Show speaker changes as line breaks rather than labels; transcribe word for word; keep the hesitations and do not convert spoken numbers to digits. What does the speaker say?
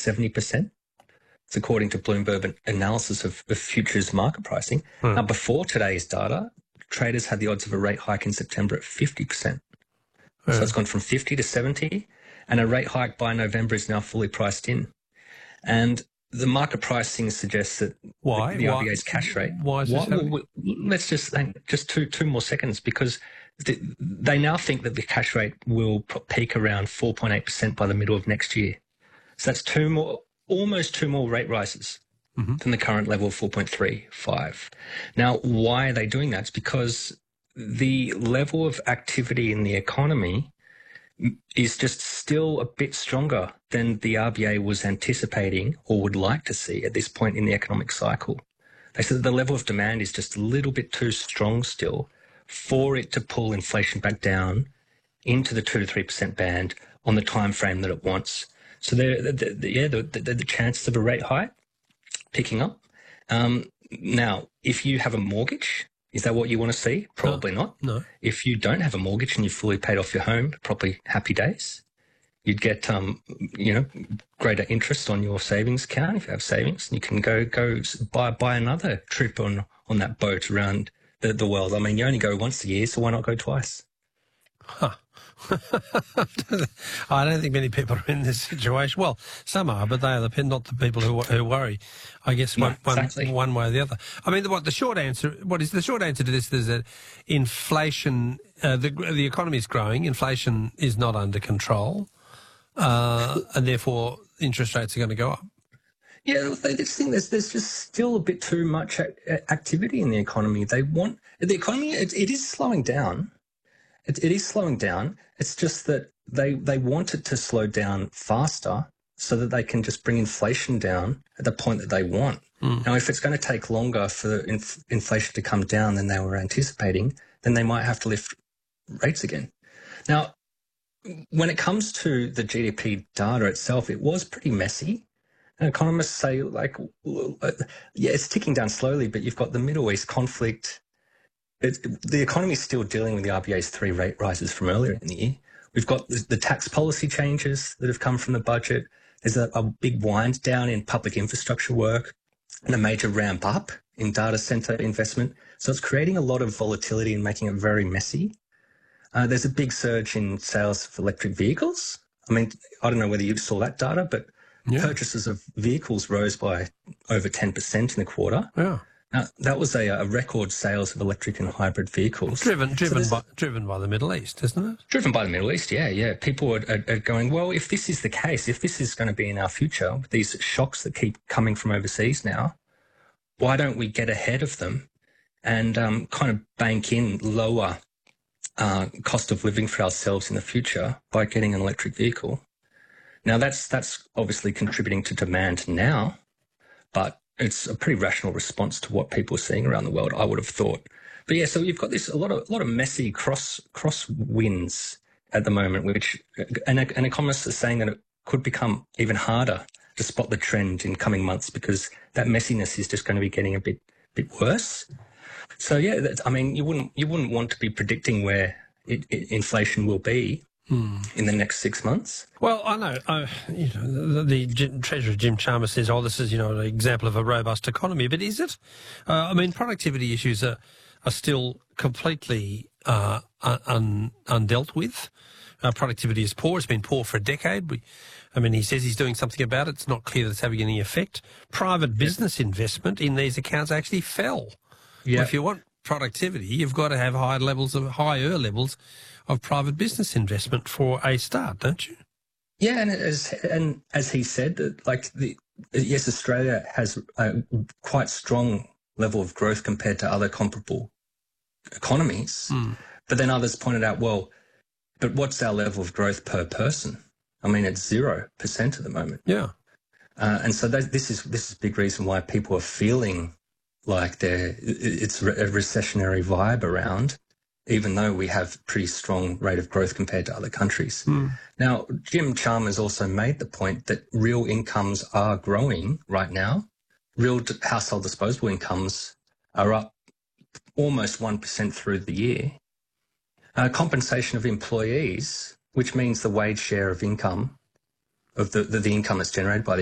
seventy percent. It's according to Bloomberg analysis of, of futures market pricing.
Hmm.
Now, before today's data, traders had the odds of a rate hike in September at fifty percent.
Yeah.
So it's gone from fifty to seventy, and a rate hike by November is now fully priced in. And the market pricing suggests that
Why?
the, the
Why?
R B A's cash rate.
Why is this
Why-
happening?
well, let's just hang- just two two more seconds, because the, they now think that the cash rate will p- peak around four point eight percent by the middle of next year. So that's two more, almost two more rate rises
Mhm.
than the current level of four point three five. Now, why are they doing that? It's because the level of activity in the economy is just still a bit stronger than the R B A was anticipating or would like to see at this point in the economic cycle. They said that the level of demand is just a little bit too strong still for it to pull inflation back down into the two to three percent band on the time frame that it wants. So, the, the, the, yeah, the, the, the chances of a rate hike picking up. Um, now, if you have a mortgage, is that what you want to see? Probably not.
No.
If you don't have a mortgage and you've fully paid off your home, probably happy days. You'd get, um, you know, greater interest on your savings account if you have savings. You can go go buy buy another trip on on that boat around the, the world. I mean, you only go once a year, so why not go twice?
Huh. I don't think many people are in this situation. Well, some are, but they are the, not the people who who worry. I guess
No,
one, one,
exactly.
one way or the other. I mean, what the short answer? What is the short answer to this? Is that inflation? Uh, the the economy is growing. Inflation is not under control, uh, and therefore interest rates are going to go up.
Yeah, they just think there's there's just still a bit too much ac- activity in the economy. They want the economy. It, it is slowing down. It, it is slowing down. It's just that they they want it to slow down faster so that they can just bring inflation down at the point that they want.
Mm.
Now, if it's going to take longer for inf- inflation to come down than they were anticipating, then they might have to lift rates again. Now, when it comes to the G D P data itself, it was pretty messy. And economists say, like, yeah, it's ticking down slowly, but you've got the Middle East conflict. It, the economy is still dealing with the R B A's three rate rises from earlier in the year. We've got the, the tax policy changes that have come from the budget. There's a, a big wind down in public infrastructure work and a major ramp up in data center investment. So it's creating a lot of volatility and making it very messy. Uh, there's a big surge in sales of electric vehicles. I mean, I don't know whether you saw that data, but
Yeah.
purchases of vehicles rose by over ten percent in the quarter.
Yeah.
Now, that was a, a record sales of electric and hybrid vehicles.
Driven,
So
driven
there's-
by driven by the Middle East, isn't it?
Driven by the Middle East, yeah, yeah. People are, are, are going, well, if this is the case, if this is going to be in our future, with these shocks that keep coming from overseas now, why don't we get ahead of them and um, kind of bank in lower uh, cost of living for ourselves in the future by getting an electric vehicle? Now, that's that's obviously contributing to demand now, but it's a pretty rational response to what people are seeing around the world, I would have thought. But yeah, so you've got this a lot of a lot of messy cross cross winds at the moment, which and, and economists are saying that it could become even harder to spot the trend in coming months because that messiness is just going to be getting a bit bit worse. So yeah, that, I mean, you wouldn't you wouldn't want to be predicting where it, it, inflation will be in the next six months.
Well, I know, uh, you know, the, the Treasurer Jim Chalmers says, "Oh, this is, you know, an example of a robust economy." But is it? Uh, I mean, productivity issues are are still completely uh, un, undealt with. Uh, productivity is poor. It's been poor for a decade. We, I mean, he says he's doing something about it. It's not clear that it's having any effect. Private business investment in these accounts actually fell.
Yeah.
Well, if you want productivity, you've got to have higher levels of higher levels of private business investment for a start, don't you?
Yeah, and as and as he said, that like the yes, Australia has a quite strong level of growth compared to other comparable economies.
Mm.
But then others pointed out, well, but what's our level of growth per person? I mean, it's zero percent at the moment.
Yeah.
Uh, and so that, this is this is a big reason why people are feeling like they're it's a recessionary vibe around, even though we have pretty strong rate of growth compared to other countries.
Mm.
Now, Jim Chalmers also made the point that real incomes are growing right now. Real d- household disposable incomes are up almost one percent through the year. Uh, compensation of employees, which means the wage share of income, of the, the, the income that's generated by the